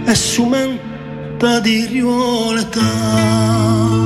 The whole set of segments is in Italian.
e sumenta di rioleta.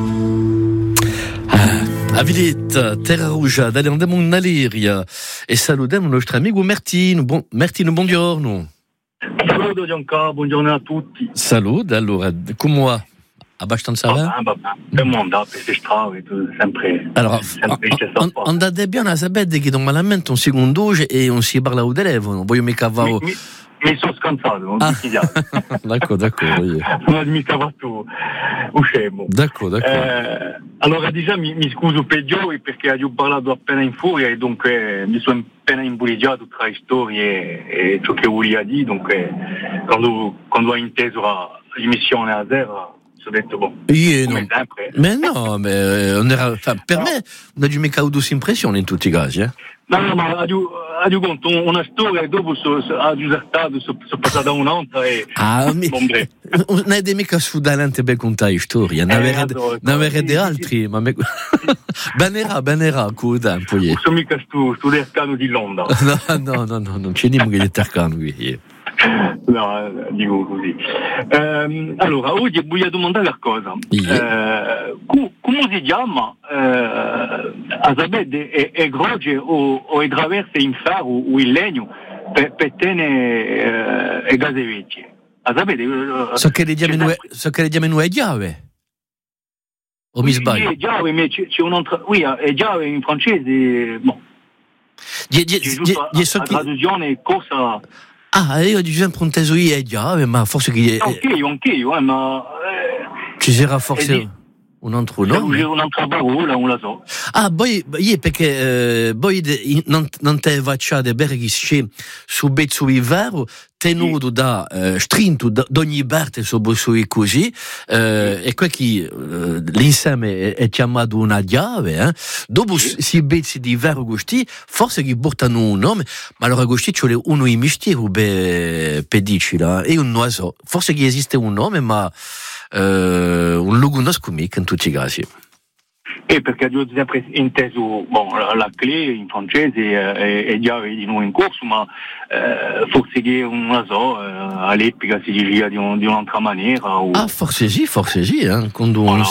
Avilet, Terra Rouja, d'aller en demande Naleria e saludem il nostro amico Martino. Martino, buongiorno. Saluto Gianca, buongiorno a tutti. Salud, allora, come va? Abbastanza bene? Per mondo, per le strade, sempre. Allora, andate bene a sapere che normalmente un secondo e non si parla al telefono, voglio mica fare... Mi sono scansato, non mi chiediamo. D'accordo. Non mi stava tu, uscemo. D'accordo. Allora, diciamo, mi scuso per Giovi perché ho parlato appena in furia e dunque mi sono appena imbuligiato tra le storie e ciò che volevo dire. Dunque, quando ho inteso l'emissione a zero, ho detto, come sempre. Ma no, per me non ho mica avuto impressione in tutti i casi, eh? No, ma ho conto una storia e dopo sono disertato, sono passata un'altra e... non è mica sfudalante per contare storie, ne avere altri, ma... Benera, con il tempo. Non sono mica sto dercano di Londra. No, non ci diamo che è dercano qui. No, dico così. Allora, oggi voglio domandare una cosa. Come si chiama a sapere è groge o è traverse in ferro o in legno per tenere le case vecchie? A sapere... So che le chiamano è chiave? O mi sbaglio? È chiave, ma c'è un'altra... Oui, è chiave in francese, bon. La traduzione è cosa... io ho sempre inteso è chiave, ma forse che... Anch'io, ma... Ci sarà forse... un altro nome? Un'altra parola, non la so. Poi perché non te vacciate berghi su bezzo vero tenuto da strinto d'ogni parte su così e qua che l'insieme è chiamato una chiave dopo si bezzi di vero gusti forse che portano un nome ma allora gusti c'è uno in mistero per dicila e non lo so forse che esiste un nome ma un luogo nascomico in tutti i casi. Perché ho sempre inteso la clé in francese è già di nuovo in corso, ma forse che non la so, all'epoca si diceva di un'altra maniera. Forse sì, quando